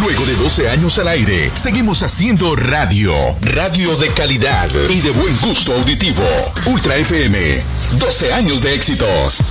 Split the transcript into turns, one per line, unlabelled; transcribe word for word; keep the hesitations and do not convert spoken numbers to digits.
Luego de doce años al aire, seguimos haciendo radio. Radio de calidad y de buen gusto auditivo. Ultra F M. doce años de éxitos.